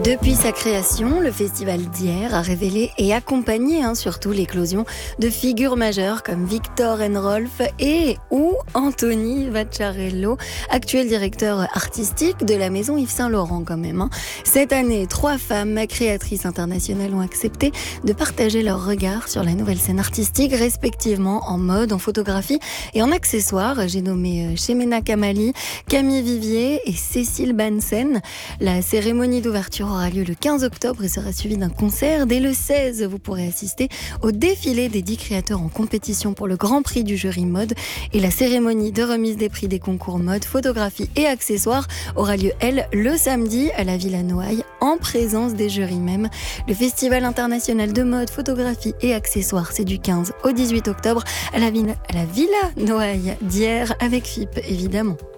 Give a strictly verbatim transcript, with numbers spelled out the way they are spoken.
Depuis sa création, le festival d'hier a révélé et accompagné hein, surtout l'éclosion de figures majeures comme Victor Enrolf et ou Anthony Vaccarello, actuel directeur artistique de la maison Yves Saint Laurent quand même. Hein. Cette année, trois femmes créatrices internationales ont accepté de partager leur regard sur la nouvelle scène artistique, respectivement en mode, en photographie et en accessoires. J'ai nommé Chemena Kamali, Camille Vivier et Cécile Bansen. La cérémonie d'ouverture aura lieu le quinze octobre et sera suivie d'un concert. Dès le seize, vous pourrez assister au défilé des dix créateurs en compétition pour le Grand Prix du jury mode. Et la cérémonie de remise des prix des concours mode, photographie et accessoires aura lieu, elle, le samedi à la Villa Noailles, en présence des jurys même. Le Festival international de mode, photographie et accessoires, c'est du quinze au dix-huit octobre à la Villa, à la Villa Noailles d'hier avec F I P, évidemment.